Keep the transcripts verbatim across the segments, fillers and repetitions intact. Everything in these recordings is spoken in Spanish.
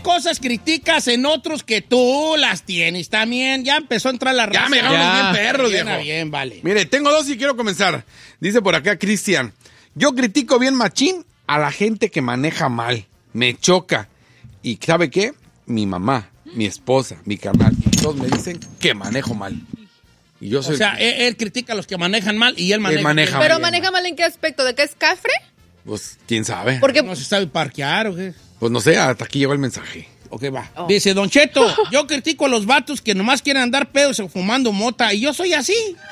cosas criticas en otros que tú las tienes también? Ya empezó a entrar la raza. Ya me agarraron bien perros, bien, viejo. bien, vale. Mire, tengo dos y quiero comenzar. Dice por acá Cristian, yo critico bien machín a la gente que maneja mal. Me choca. ¿Y sabe qué? Mi mamá, mi esposa, mi carnal, y todos me dicen que manejo mal. Y yo soy O sea, el que- él, él critica a los que manejan mal y él maneja, maneja bien. Pero bien. maneja mal en qué aspecto, ¿de qué es cafre? Pues, quién sabe. Porque No se sabe parquear o qué. Pues no sé, hasta aquí llegó el mensaje. Ok, va. Oh. Dice, Don Cheto, yo critico a los vatos que nomás quieren andar pedos o fumando mota y yo soy así.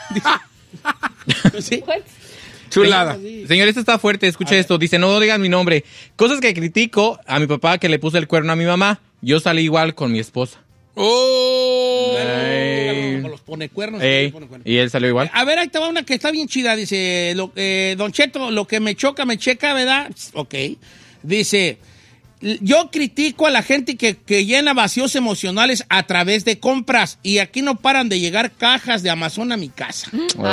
¿Sí? Chulada. Señor, esto está fuerte, escuche esto. Dice, no digan mi nombre. Cosas que critico a mi papá que le puso el cuerno a mi mamá. Yo salí igual con mi esposa. ¡Oh! Ey. Como los pone cuernos. Ey, los pone cuernos. y él salió igual. A ver, ahí te va una que está bien chida. Dice, lo, eh, Don Cheto, lo que me choca, me checa, ¿verdad? Ok. Dice, yo critico a la gente que, que llena vacíos emocionales a través de compras y aquí no paran de llegar cajas de Amazon a mi casa.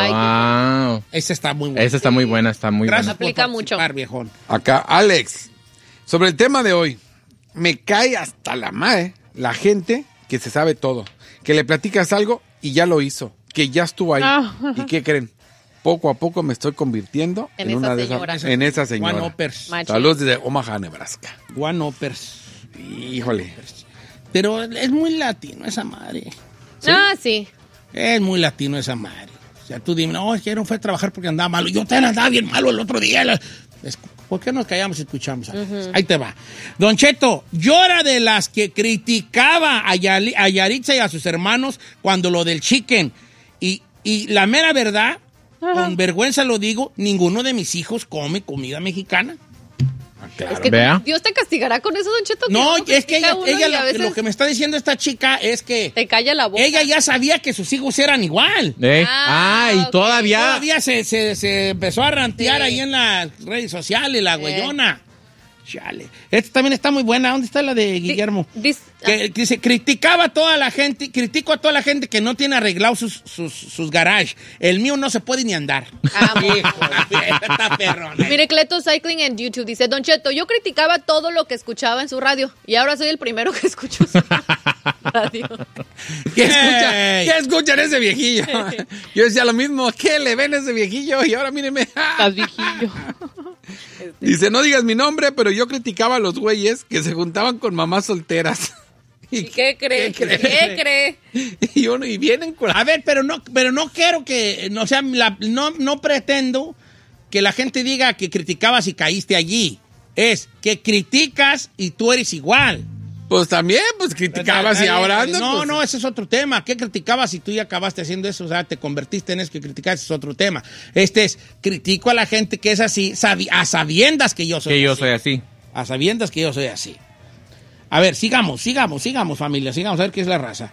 Wow. Esa está muy buena. Esa está muy buena, está muy Gracias buena. por Aplica participar, mucho. viejón. Acá, Alex, sobre el tema de hoy, me cae hasta la madre la gente que se sabe todo, que le platicas algo y ya lo hizo, que ya estuvo ahí. Ah. ¿Y qué creen? Poco a poco me estoy convirtiendo en, En esa una de señora. esas, en esa señora. One uppers. Machín. Saludos desde Omaha, Nebraska. One uppers. Híjole. Pero es muy latino esa madre. Ah, sí. Es muy latino esa madre. O sea, tú dime, no, es que no fue a trabajar porque andaba malo. Yo también andaba bien malo el otro día. Es- ¿Por qué nos callamos y escuchamos? Uh-huh. Ahí te va. Don Cheto, yo era de las que criticaba a, Yali- a Yaritza y a sus hermanos cuando lo del chicken. Y, y la mera verdad, uh-huh. con vergüenza lo digo, ninguno de mis hijos come comida mexicana. Claro. Es que Vea. Dios te castigará con eso, Don Cheto. No, uno es que ella, critica a uno ella y a lo, veces lo que me está diciendo esta chica es que te calla la boca. ella ya sabía que sus hijos eran igual. Ey. Ah, Ah, y ok. todavía. Todavía se, se, se empezó a rantear Sí. ahí en las redes sociales, la Sí. güeyona. Chale. Esta también está muy buena. ¿Dónde está la de Guillermo? Dis- Que, que dice, criticaba a toda la gente, critico a toda la gente que no tiene arreglado sus, sus, sus garages. El mío no se puede ni andar. Ah, bueno. Hijo, está perrona. Mire, Cleto Cycling en YouTube dice, Don Cheto, yo criticaba todo lo que escuchaba en su radio y ahora soy el primero que escucho su radio. ¿Qué, escucha, Ey. ¿Qué escuchan ese viejillo? Yo decía lo mismo, ¿qué le ven a ese viejillo? Y ahora míreme. Estás viejillo. Dice, no digas mi nombre, pero yo criticaba a los güeyes que se juntaban con mamás solteras. ¿Y qué cree? ¿Qué ¿Qué cree? cree? Y, uno, y vienen con... A ver, pero no, pero no quiero que, no, o sea, la- no, no pretendo que la gente diga que criticabas y caíste allí. Es que criticas y tú eres igual. Pues también, pues criticabas y ahora andas. No, pues, no, ese es otro tema. ¿Qué criticabas y tú ya acabaste haciendo eso? O sea, te convertiste en eso que criticaste, es otro tema. Este es, critico a la gente que es así, sabi- a sabiendas que yo soy Que yo así. soy así. A sabiendas que yo soy así. A ver, sigamos, sigamos, sigamos, familia, sigamos a ver qué es la raza.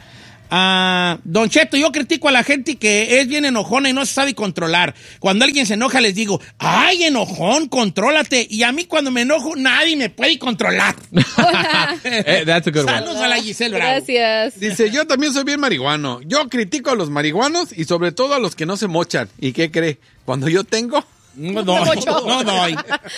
Ah, Don Cheto, yo critico a la gente que es bien enojona y no se sabe controlar. Cuando alguien se enoja les digo, ay, enojón, contrólate. Y a mí cuando me enojo nadie me puede controlar. Hola. Eh, that's a good one. Saludos a la Giselle Bravo. Gracias. Dice, yo también soy bien marihuano. Yo critico a los marihuanos y sobre todo a los que no se mochan. ¿Y qué cree? Cuando yo tengo... No doy, no doy.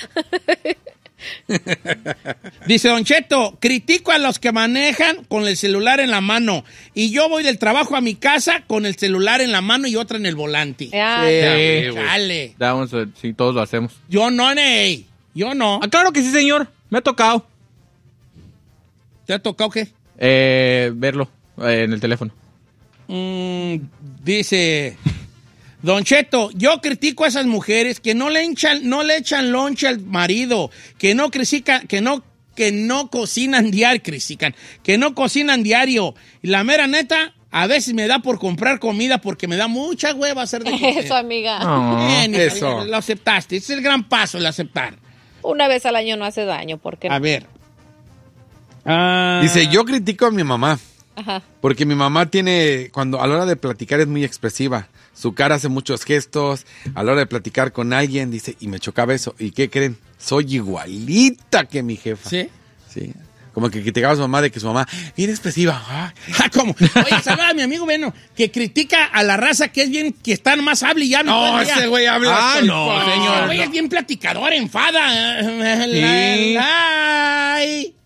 Dice Don Cheto, critico a los que manejan con el celular en la mano y yo voy del trabajo a mi casa con el celular en la mano y otra en el volante. Ah, Sí, güey. Chale. That one's a- sí, todos lo hacemos. Yo no, Ney. Yo no. Ah, claro que sí, señor. Me ha tocado ¿Te ha tocado qué? eh, verlo eh, en el teléfono. Mm, dice Don Cheto, yo critico a esas mujeres que no le echan, no le echan lonche al marido, que no critican, que no, que no cocinan diario, critican, que no cocinan diario. Y la mera neta, a veces me da por comprar comida porque me da mucha hueva hacer de comer. eso, amiga. Oh. Bien, hija, eso. Lo aceptaste. Ese es el gran paso, el aceptar. Una vez al año no hace daño, porque A ver. Ah, Dice, yo critico a mi mamá. Ajá. Porque mi mamá tiene, cuando a la hora de platicar es muy expresiva. Su cara hace muchos gestos. A la hora de platicar con alguien, dice, y me chocaba eso. ¿Y qué creen? Soy igualita que mi jefa. ¿Sí? Sí. Como que criticaba a su mamá de que su mamá, bien expresiva. Ah, Ah, ¿cómo? Oye, saluda a mi amigo Beno, que critica a la raza que es bien, que está más hable y ya No, ese güey habla Ah, hasta el no, corazón. señor. El güey es bien platicador, enfada. Sí. Ay.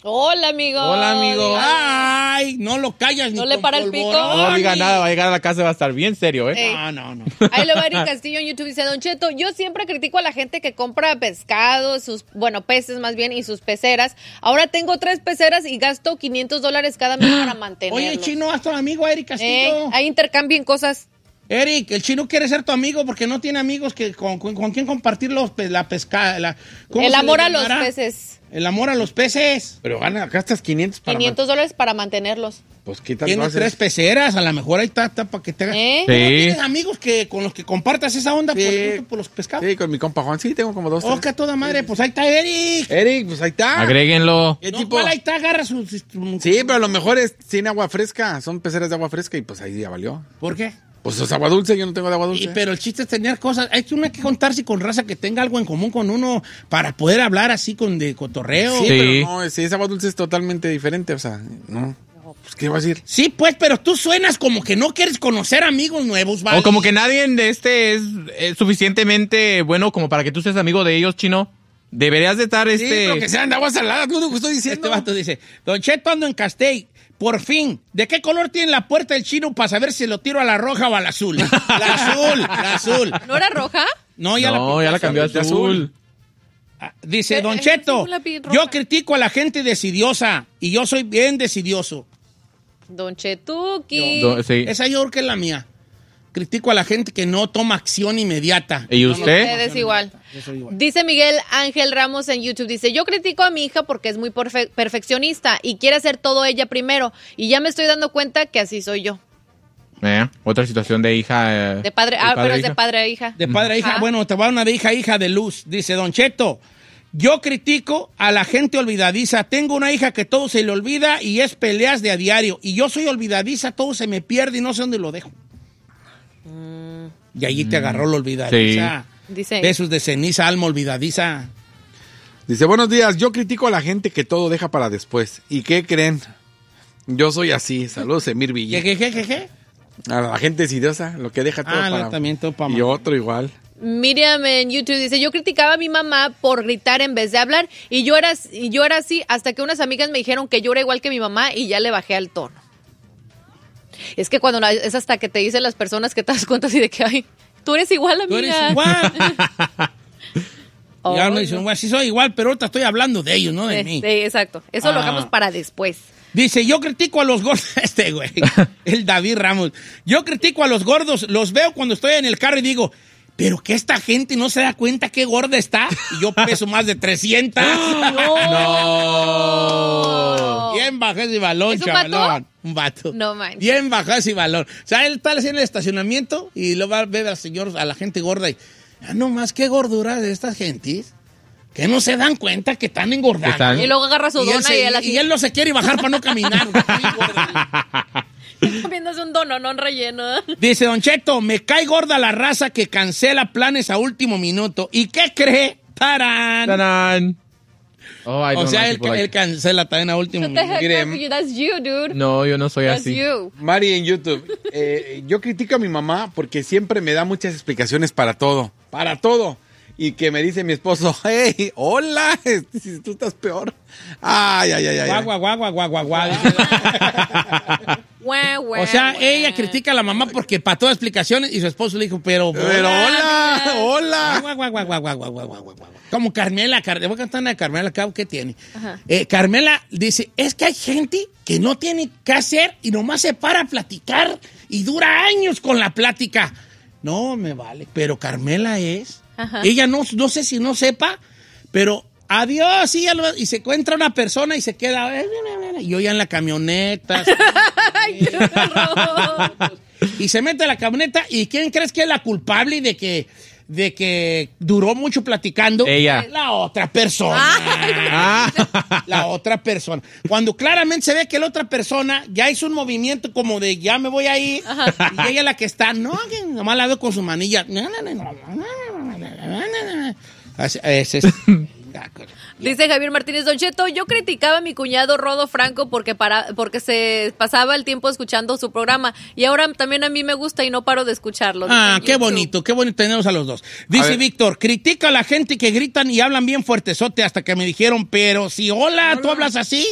Hola, amigo. Hola, amigo. Ay, no lo callas ni ¿No le con para el pico? polvorón, No diga ni- nada, va a llegar a la casa y va a estar bien serio, ¿eh? Ey. No, no, no. Ahí lo va Eric Castillo en YouTube. Dice, Don Cheto, yo siempre critico a la gente que compra pescado, sus, bueno, peces más bien, y sus peceras. Ahora tengo tres peceras y gasto quinientos dólares cada mes para mantenerlos. Oye, Chino, haz tu amigo Eric Eh, Castillo. ahí intercambien cosas. Eric, el Chino quiere ser tu amigo porque no tiene amigos que con, con, con quien compartir los, pe- la pesca. La, ¿cómo El se amor le a los llamará? peces. El amor a los peces. Pero gana, gastas quinientos para... quinientos dólares para mantenerlos. man- Pues qué tal Tiene tres peceras, a lo mejor ahí está, está para que te haga. ¿Eh? ¿Tú no Sí. tienes amigos que con los que compartas esa onda por, el gusto por los pescados? Sí, con mi compa Juan. Sí, tengo como dos. Oh, tres. que a toda madre, pues ahí está Eric. Eric, pues ahí está. Agréguenlo. ¿Qué No, tipo? ¿cuál ahí está? Agarra su... su- Sí, pero a lo mejor es, tiene agua fresca. Son peceras de agua fresca y pues ahí ya valió. ¿Por qué? Pues es agua dulce, yo no tengo de agua dulce. Y, pero el chiste es tener cosas. Hay que uno hay que contarse con raza que tenga algo en común con uno para poder hablar así con de cotorreo. Sí, Sí. pero no, si es agua dulce es totalmente diferente, o sea, no. Pues, ¿qué va a decir? Sí, pues, pero tú suenas como que no quieres conocer amigos nuevos, ¿vale? O como que nadie de este es, es suficientemente bueno como para que tú seas amigo de ellos, Chino. Deberías de estar Sí, este... pero que sean de agua salada, tú lo que estoy Este diciendo. vato dice, Don Cheto, ando en Castell. Por fin, ¿de qué color tiene la puerta del Chino para saber si lo tiro a la roja o al azul? La azul, la azul. ¿No era roja? No, ya no, la ya la cambió a de azul. Ah, Dice, Eh, Don eh, Cheto, sí, la vi roja. yo critico a la gente decidiosa y yo soy bien decidioso. Don Chetuki. Do- sí. Esa yo creo que es la mía. Critico a la gente que no toma acción inmediata. ¿Y usted? Usted es igual. Yo soy igual. Dice Miguel Ángel Ramos en YouTube, dice, yo critico a mi hija porque es muy perfe- perfeccionista y quiere hacer todo ella primero y ya me estoy dando cuenta que así soy yo. Eh, otra situación de hija... eh, De padre, de ah, pero e es de hija. padre a hija. De padre a hija, Ajá. bueno, te va una de hija a hija de luz. Dice, Don Cheto, yo critico a la gente olvidadiza. Tengo una hija que todo se le olvida y es peleas de a diario. Y yo soy olvidadiza, todo se me pierde y no sé dónde lo dejo. Y allí te agarró la olvidadiza. Dice, Besos de ceniza, alma olvidadiza. Dice, buenos días, yo critico a la gente que todo deja para después. ¿Y qué creen? Yo soy así. Saludos, Emir Villa. ¿Qué, qué, qué, qué, qué? A la gente decidiosa, lo que deja todo Ah, para... no, también todo para Y otro igual. Miriam en YouTube dice, yo criticaba a mi mamá por gritar en vez de hablar y yo era, y yo era así hasta que unas amigas me dijeron que yo era igual que mi mamá y ya le bajé al tono. Es que cuando la- es hasta que te dicen las personas que te das cuenta así de que, ay, tú eres igual, amiga. Tú eres igual. Oh, y ahora me no. dicen, bueno, sí soy igual, pero ahorita estoy hablando de ellos, no de Sí, mí. sí, exacto. Eso lo Ah. dejamos para después. Dice, yo critico a los gordos, este güey, el David Ramos. Yo critico a los gordos, los veo cuando estoy en el carro y digo, pero que esta gente no se da cuenta qué gorda está. Y yo peso más de trescientas. No. Bien baja ese balón, ¿Es un vato? chavalón. Un vato. No manches. Bien baja ese balón. O sea, él está haciendo el estacionamiento y lo va a ver al señor, a la gente gorda y, ah, no más, qué gordura de estas gentes. Que no se dan cuenta que están engordando. Están- Y luego agarra su Y él, dona se- y él así, y él no se quiere bajar para no caminar. Muy gorda. comiéndose un dononón relleno. Dice Don Cheto, me cae gorda la raza que cancela planes a último minuto. ¿Y qué cree? ¡Tarán! ¡Tarán! Oh, I O don't sea, like él, people like- él cancela también a último What the minuto. heck, Mire, Matthew? That's you, dude. No, yo no soy That's así. you. Mari en YouTube, eh, yo critico a mi mamá porque siempre me da muchas explicaciones para todo, para todo. Y que me dice mi esposo, hey, hola, si tú estás peor. Ay, ay, ay, ay. ay. Guagua, guagua, guagua, guagua. Guau, guau, O sea, guau. ella critica a la mamá porque para todas explicaciones y su esposo le dijo, pero... Pero hola, hola. Guagua, guagua, guagua, guagua, guagua, guagua, guagua. Como Carmela, Car- le voy a cantar una de Carmela, Cabo, ¿qué tiene? Ajá. Eh, Carmela dice, es que hay gente que no tiene qué hacer y nomás se para a platicar y dura años con la plática. No, me vale, pero Carmela es... Ajá. Ella no, no sé si no sepa, pero adiós, y, ya lo- y se encuentra una persona y se queda... Y yo ya en la camioneta... Ay, qué horror. Y se mete a la camioneta y ¿quién crees que es la culpable de que, de que duró mucho platicando? Ella. La otra persona. Ah. La otra persona. Cuando claramente se ve que la otra persona ya hizo un movimiento como de ya me voy a ir y ella es la que está, no, que nomás la veo con su manilla. Así, ese es- Dice Javier Martínez, Don Cheto, yo criticaba a mi cuñado Rodo Franco porque para, porque se pasaba el tiempo escuchando su programa y ahora también a mí me gusta y no paro de escucharlo. Ah, qué bonito, qué bonito tenemos a los dos. Dice Víctor, critica a la gente que gritan y hablan bien fuertezote hasta que me dijeron, pero si hola, hola. ¿Tú hablas así?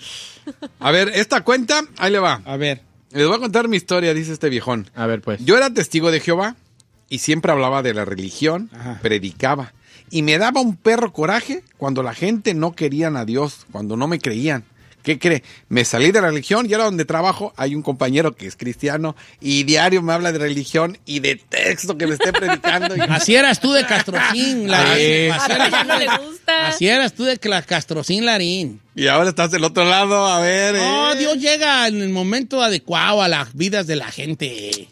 A ver, esta cuenta, ahí le va. A ver. Les voy a contar mi historia, dice este viejón. A ver, pues. Yo era testigo de Jehová y siempre hablaba de la religión, Ajá. predicaba. Y me daba un perro coraje cuando la gente no querían a Dios, cuando no me creían. ¿Qué cree? Me salí de la religión y ahora donde trabajo hay un compañero que es cristiano y diario me habla de religión y de texto que me esté predicando. Y... Así eras tú de Castrocín, Larín. Así, ya no le gusta. Así eras tú de Castrocín, Larín. Y ahora estás del otro lado, a ver. No, eh. Dios llega en el momento adecuado a las vidas de la gente.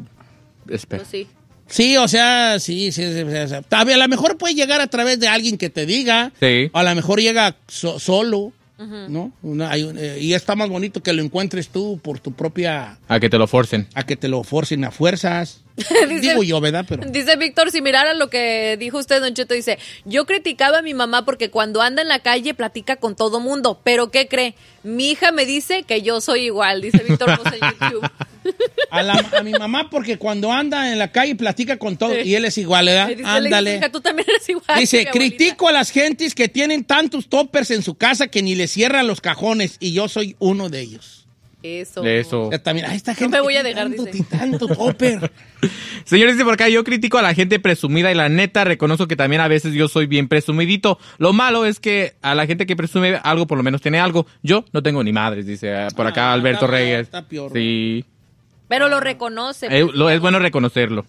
Espera. Pues sí. Sí, o sea, sí, sí, sí, sí, sí. A lo mejor puede llegar a través de alguien que te diga. Sí. O a lo mejor llega so, solo, uh-huh. ¿no? Una, hay un, eh, y está más bonito que lo encuentres tú por tu propia... A que te lo forcen. A que te lo forcen a fuerzas. dice, Digo yo, ¿verdad? Pero... Dice Víctor, si mirara lo que dijo usted, Don Cheto, dice, yo criticaba a mi mamá porque cuando anda en la calle platica con todo mundo, pero ¿qué cree? Mi hija me dice que yo soy igual, dice Víctor Rosa en YouTube. A, la, a mi mamá porque cuando anda en la calle platica con todo, sí. Y él es igual, ¿verdad? Dice, ándale. Hija, tú también eres igual. Dice, critico a las gentes que tienen tantos toppers en su casa que ni les cierran los cajones y yo soy uno de ellos. Eso. Eso. O sea, también, a esta gente no me voy a dejar, tanto, dice. tanto topper. Señor, dice por acá, yo critico a la gente presumida y la neta reconozco que también a veces yo soy bien presumidito. Lo malo es que a la gente que presume algo por lo menos tiene algo. Yo no tengo ni madres, dice por acá ah, Alberto está Reyes. Peor, está peor. Sí. Pero lo reconoce. Eh, lo, es bueno reconocerlo.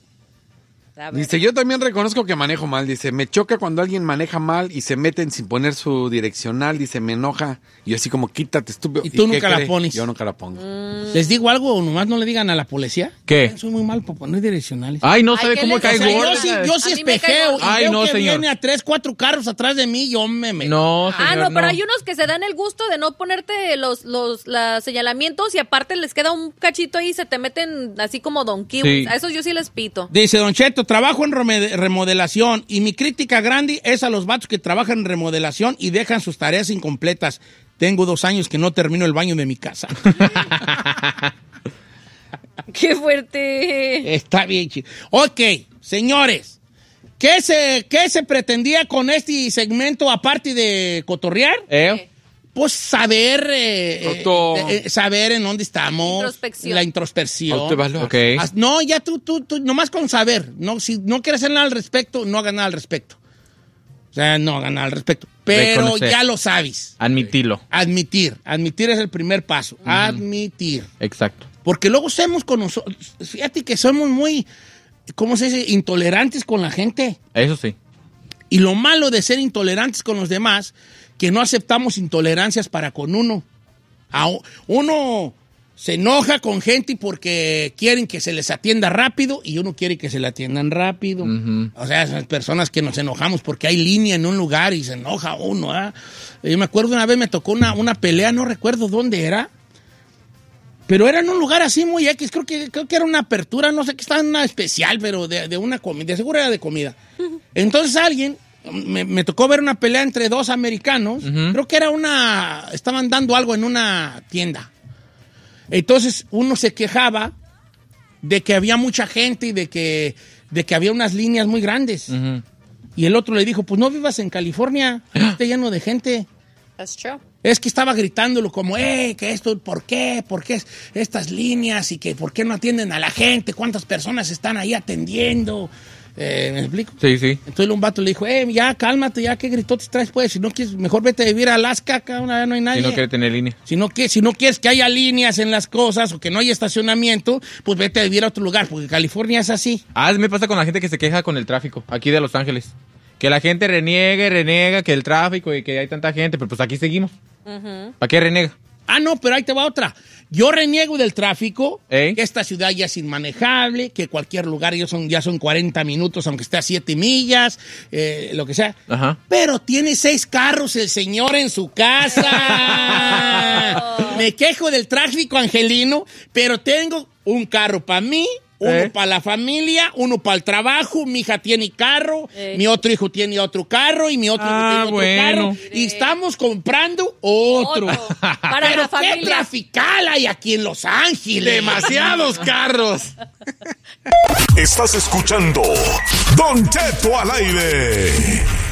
Dice, yo también reconozco que manejo mal. Dice, me choca cuando alguien maneja mal y se meten sin poner su direccional. Dice, me enoja. Y yo así como, quítate, estúpido. ¿Y tú ¿Y nunca la cree? pones? Yo nunca la pongo. Mm. ¿Les digo algo o nomás no le digan a la policía? ¿Qué? Soy muy mal para poner direccionales. Ay, no Ay, sabe cómo le- cae o sea, gordo. yo sí, yo sí A mí me espejeo y cae Ay, veo no, que señor. viene a tres, cuatro carros atrás de mí, yo me meto. No, Ah, señor, no, pero hay unos que se dan el gusto de no ponerte los, los, los señalamientos y aparte les queda un cachito ahí y se te meten así como Don Kiwi. Sí. A esos yo sí les pito. Dice Don Cheto, trabajo en reme- remodelación y mi crítica grande es a los vatos que trabajan en remodelación y dejan sus tareas incompletas. Tengo dos años que no termino el baño de mi casa. ¡Qué fuerte! Está bien chido. Ok, señores, ¿qué se, qué se pretendía con este segmento aparte de cotorrear? ¿Eh? Pues saber, eh, Auto- eh, eh, saber en dónde estamos. Introspección. La introspección. Autoevaluar. Ok. As- No, ya tú, tú, tú, nomás con saber. No, si no quieres hacer nada al respecto, no hagas nada al respecto. O sea, no hagas nada al respecto. Pero Reconocer. ya lo sabes. Admitilo. Admitir. Admitir es el primer paso. Uh-huh. Admitir. Exacto. Porque luego somos con nosotros. Fíjate que somos muy, ¿cómo se dice? Intolerantes con la gente. Eso sí. Y lo malo de ser intolerantes con los demás, que no aceptamos intolerancias para con uno. A uno se enoja con gente porque quieren que se les atienda rápido y uno quiere que se le atiendan rápido. Uh-huh. O sea, esas personas que nos enojamos porque hay línea en un lugar y se enoja uno. ¿Ah? Yo me acuerdo una vez me tocó una, una pelea, no recuerdo dónde era, pero era en un lugar así muy X, creo que, creo que era una apertura, no sé qué, estaba en una especial, pero de, de una comida, de seguro era de comida. Entonces alguien, me, me tocó ver una pelea entre dos americanos, uh-huh. Creo que era una, estaban dando algo en una tienda. Entonces uno se quejaba de que había mucha gente y de que, de que había unas líneas muy grandes. Uh-huh. Y el otro le dijo, pues no vivas en California, está lleno de gente. That's true. Es que estaba gritándolo como, eh, que esto, ¿por qué? ¿Por qué estas líneas? Y que, ¿por qué no atienden a la gente? ¿Cuántas personas están ahí atendiendo? Eh, ¿Me explico? Sí, sí. Entonces un vato le dijo, eh, ya, cálmate, ya, ¿qué gritotes traes, pues? Si no quieres, mejor vete a vivir a Alaska, acá una, no hay nadie. Si no quiere tener línea. Si no, que, si no quieres que haya líneas en las cosas o que no haya estacionamiento, pues vete a vivir a otro lugar, porque California es así. Ah, me pasa con la gente que se queja con el tráfico, aquí de Los Ángeles. Que la gente reniega y reniega que el tráfico y que hay tanta gente, pero pues aquí seguimos. Uh-huh. ¿Para qué renega? Ah, no, pero ahí te va otra. Yo reniego del tráfico, ¿Eh? que esta ciudad ya es inmanejable, que cualquier lugar ya son, ya son cuarenta minutos, aunque esté a siete millas, eh, lo que sea. Ajá. Pero tiene seis carros el señor en su casa. Me quejo del tráfico angelino, pero tengo un carro para mí, Uno ¿Eh? para la familia, uno para el trabajo, mi hija tiene carro, Eh. mi otro hijo tiene otro carro y mi otro hijo Ah, tiene otro bueno. carro. Y estamos comprando otro. Otro. Para Pero la qué familia. trafical hay aquí en Los Ángeles. Demasiados carros. Estás escuchando Don Cheto al aire.